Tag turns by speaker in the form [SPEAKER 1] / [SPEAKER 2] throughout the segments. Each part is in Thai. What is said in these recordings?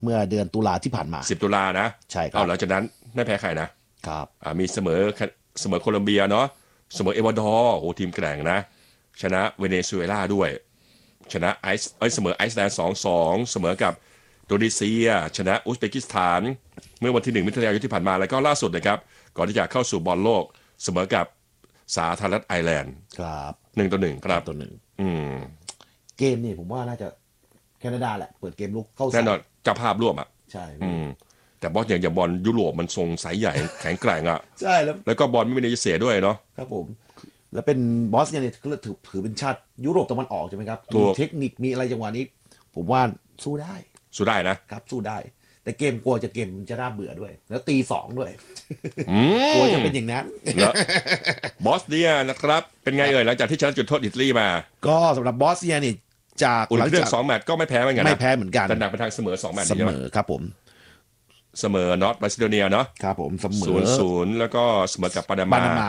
[SPEAKER 1] เมื่อเดือนตุลาที่ผ่านมา
[SPEAKER 2] 10 ตุลานะ
[SPEAKER 1] ใช่ครับ
[SPEAKER 2] หลังจากนั้นไม่แพ้ใครนะครับมีเสมอโคลอมเบียเนาะเสมอเอกวาดอร์โอ้ทีมแกร่งนะชนะเวเนซุเอลาด้วยชนะเสมอไอซ์แลนด์2-2เสมอกับอินโดนีเซียชนะอุซเบกิสถานเมื่อวันที่1 มิถุนายนที่ผ่านมาแล้วก็ล่าสุดนะครับก่อนที่จะเข้าสู่บอลโลกเสมอกับสาธารณรัฐไอร์แลนด์
[SPEAKER 1] ครับ
[SPEAKER 2] 1-1ครับ
[SPEAKER 1] 1-1
[SPEAKER 2] อืม
[SPEAKER 1] เกมนี่ผมว่าน่าจะแคนาดาแหละเปิดเกมลุกเข้าใส่
[SPEAKER 2] แน่นอนเจ้าภาพร่วมอ่ะ
[SPEAKER 1] ใช่
[SPEAKER 2] แต่บอลอย่างบอลยุโรปมันทรงสายใหญ่แข็งแกร่งอ่ะ
[SPEAKER 1] ใช่
[SPEAKER 2] แล้วก็บอลไม่มีในเสียด้วยเนาะ
[SPEAKER 1] ครับผมแล้วเป็นบอสเนี่ยถือเป็นชาติยุโรปตะวันออกใช่ไหมครับมีเทคนิคมีอะไรจังหวะนี้ผมว่าสู้ได้
[SPEAKER 2] นะครับ
[SPEAKER 1] สู้ได้แต่เกมกลัวเกมจะน่าเบื่อด้วยแล้วตี2ด้วยกลัวจะเป็นอย่างนั้น
[SPEAKER 2] บอสเนียนะครับเป็นไงเอ่ยหลังจากที่ชนะจุดโทษอิตาลีมา
[SPEAKER 1] ก็สำหรับบอสเนียนี่จาก
[SPEAKER 2] หลังจาก2 แมตช์ก็ไม่แพ้เหมือนกัน
[SPEAKER 1] ไม่แพ้เหมือนกัน
[SPEAKER 2] แต่หนักไปทางเสมอ2 แมตช์
[SPEAKER 1] เสมอครับผม
[SPEAKER 2] เสมอนอร์ทมาซิโดเนียเนาะ
[SPEAKER 1] ครับผมเสมอ
[SPEAKER 2] 0-0แล้วก็เสมอกับปานามา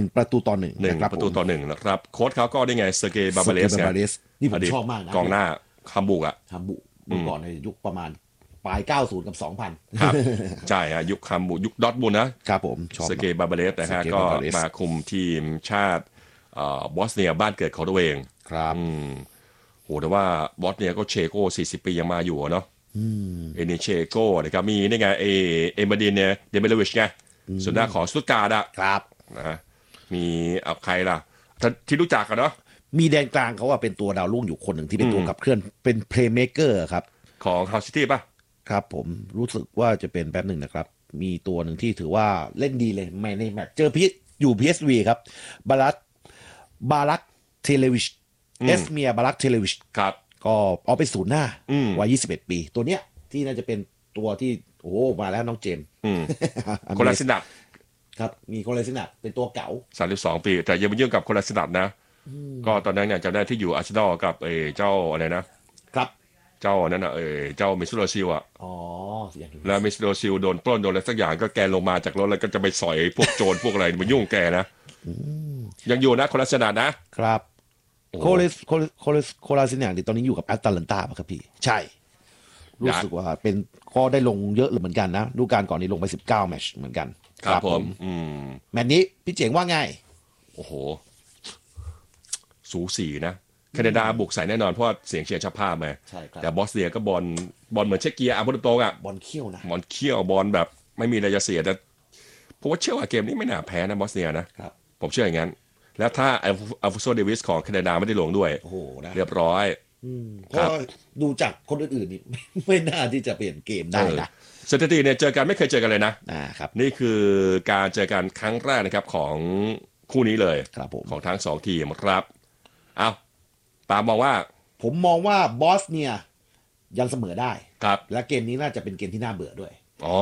[SPEAKER 1] 1-1
[SPEAKER 2] นะครับโค้ชเขาก็ได้ไงเซอร์เกย์บาบาเลส
[SPEAKER 1] นี่ผมชอบมากนะ
[SPEAKER 2] กองหน้าฮัมบูก
[SPEAKER 1] เมื่อก่อนในยุคประมาณปลาย90กับ2000
[SPEAKER 2] ครับใช่ฮะยุคฮัมบูกยุคดอร์ทมุนด์นะครับ
[SPEAKER 1] ผมชอบ
[SPEAKER 2] เซอร์เกย์บาบาเลสนะฮะก็มาคุมทีมชาติบอสเนียบ้านเกิดของตัวเอง
[SPEAKER 1] ครับ
[SPEAKER 2] โหแต่ว่าบอสเนียก็เชโก้40 ปียังมาอยู่เนาะเอเนเชโก้นะครับมีนี่ไงเอมาดินเนี่ยเดเมลวิชไงส่วนหน้าของสตุตการ์ด
[SPEAKER 1] ครับ
[SPEAKER 2] นะมีเอาใครล่ะที่รู้จักกันเนาะ
[SPEAKER 1] มีแดนกลางเขาว่าเป็นตัวดาวรุ่งอยู่คนหนึ่งที่เป็นตัวขับเคลื่อนเป็นเพลย์เมคเกอร์ครับ
[SPEAKER 2] ของฮาวซิตี้ป่ะ
[SPEAKER 1] ครับผมรู้สึกว่าจะเป็นแป๊บหนึ่งนะครับมีตัวหนึ่งที่ถือว่าเล่นดีเลยในแมตช์เจอพีอยู่ PSV ครับบารักเทเลวิชเอสเมียบารักเทเลวิช
[SPEAKER 2] ครับ
[SPEAKER 1] ก็เอาไป0 หน้าวัย21 ปีตัวเนี้ยที่น่าจะเป็นตัวที่โอ้มาแล้วน้องเจม
[SPEAKER 2] โคลาซินัท
[SPEAKER 1] ครับมีโคลาซินัทเป็นตัวเก่า
[SPEAKER 2] 32 ปีแต่ยังไม่ยุ่งกับโคลาซินัทนะก็ตอนนั้นเนี่ยจำได้ที่อยู่อาร์เซนอลกับเจ้าอะไรนะครับเจ้านั้นเจ้ามิสโลซิลแล้วมิสโลซิลโดนปล้นโดนอะไรสักอย่างก็แกลงมาจากรถแล้วก็จะไปสอยพวกโจรพวกอะไรมายุ่งแกนะยังอยู่นะโคลาซินัทนะครับ
[SPEAKER 1] โคลาซินัทตอนนี้อยู่กับแอตแลนตาป่ะครับพี่ใช่รู้สึกว่าเป็นก็ได้ลงเยอะเหมือนกันนะฤดูกาลก่อนนี้ลงไป19 แมตช์เหมือนกัน
[SPEAKER 2] ครับผม
[SPEAKER 1] แมตช์นี้พี่เจ๋งว่าไง
[SPEAKER 2] โอ้โหสูสีนะแคนาดาบุกใส่แน่นอนเพราะเสียงเชียร์ชาวภาพไงแต่บอสเนียก็บอลเหมือนเช็กเกียร์พูดตรง
[SPEAKER 1] บอลเขี้ยวนะ
[SPEAKER 2] บอลเขี้ยวบอลแบบไม่มีอะไรจะเสียแต่ผมว่าเชื่อว่าเกมนี้ไม่น่าแพ้นะบอสเนียนะผมเชื่ออย่างนั้นแล้วถ้าอัลฟอนโซเดวิสของแคนาดาไม่ได้ลงด้วยเรียบร้อย
[SPEAKER 1] เพราะดูจากคนอื่นๆนี่ไม่น่าที่จะเปลี่ยนเกมได้นะ
[SPEAKER 2] สถิติเนี่ยเจอกันไม่เคยเจอกันเลยนะครับนี่คือการเจอกันครั้งแรกนะครับของคู่นี้เลยของทั้ง2 ทีมครับเอาตามมองว่า
[SPEAKER 1] ผมมองว่าบอสเนียยังเสมอได้
[SPEAKER 2] ครับ
[SPEAKER 1] และเกมนี้น่าจะเป็นเกมที่น่าเบื่อด้วย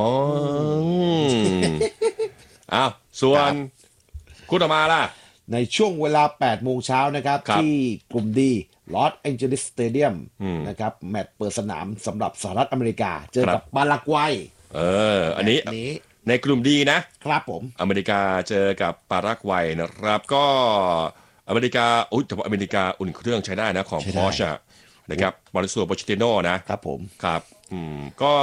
[SPEAKER 2] เอาส่วนคู่ต่อมาล่ะ
[SPEAKER 1] ในช่วงเวลา 8 โมงเช้านะครับที่กลุ่มดีลอสแองเจลิสสเตเดียมนะครับแมตช์เปิดสนามสำหรับสหรัฐอเมริกาเจอกับปารากวัย
[SPEAKER 2] อันนี้ในกลุ่มดี
[SPEAKER 1] นะครับผม
[SPEAKER 2] อเมริกาเจอกับปารากวัยนะครับก็อเมริกาแต่ว่าอเมริกาอุ่นเครื่องใช้ได้นะของพอชนะครับมาริโอ โปชิติโน่
[SPEAKER 1] นะครับผม
[SPEAKER 2] ครับก็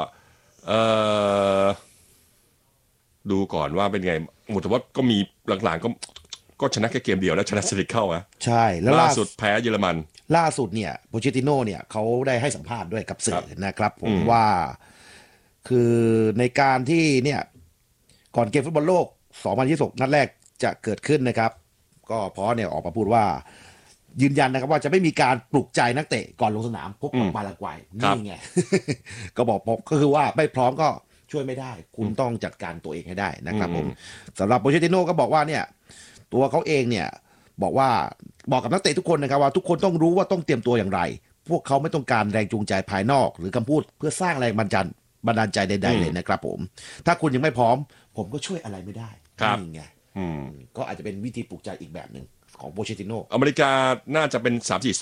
[SPEAKER 2] ดูก่อนว่าเป็นไงแต่ว่าก็มีหลังๆก็ชนะแค่เกมเดียวแล้วชนะสลิกเข้า
[SPEAKER 1] ใช่แล้ว
[SPEAKER 2] ล่าสุดแพ้เยอรมัน
[SPEAKER 1] ล่าสุดเนี่ยโปชิติโน่เนี่ยเขาได้ให้สัมภาษณ์ด้วยกับสื่อนะครับผมว่าคือในการที่เนี่ยก่อนเกมฟุตบอลโลก2026นัดแรกจะเกิดขึ้นนะครับก็พอเนี่ยออกมาพูดว่ายืนยันนะครับว่าจะไม่มีการปลุกใจนักเตะก่อนลงสนามพบกับปารากวัยนี่ไง ก็บอกก็คือว่าไม่พร้อมก็ช่วยไม่ได้คุณต้องจัดการตัวเองให้ได้นะครับผมสำหรับโปเชติโน่ก็บอกว่าเนี่ยตัวเขาเองเนี่ยบอกกับนักเตะทุกคนนะครับว่าทุกคนต้องรู้ว่าต้องเตรียมตัวอย่างไรพวกเขาไม่ต้องการแรงจูงใจภายนอกหรือคำพูดเพื่อสร้างแรงบันดาลใจใดๆเลยนะครับผมถ้าคุณยังไม่พร้อมผมก็ช่วยอะไรไม่ได้นี่ไงก็อาจจะเป็นวิธีปลุกใจอีกแบบหนึ่งของโปเชติโน่
[SPEAKER 2] อเมริกาน่าจะเป็น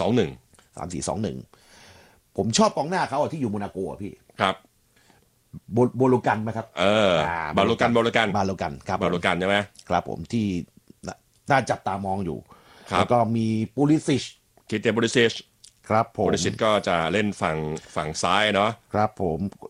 [SPEAKER 1] 3-4-2-1ผมชอบกองหน้าเขาที่อยู่โมนาโกพี่
[SPEAKER 2] ครับ
[SPEAKER 1] โบโลกันไหมครับ
[SPEAKER 2] บาโลกัน
[SPEAKER 1] ครับ
[SPEAKER 2] บาโลกันใช่ไหม
[SPEAKER 1] ครับผมที่น่าจับตามองอยู่แล้วก็มีปูลิซิช
[SPEAKER 2] คิเตปูลิซิช
[SPEAKER 1] ครับผม
[SPEAKER 2] โอนาชิตก็จะเล่นฝั่งซ้ายเนาะ
[SPEAKER 1] ครับผม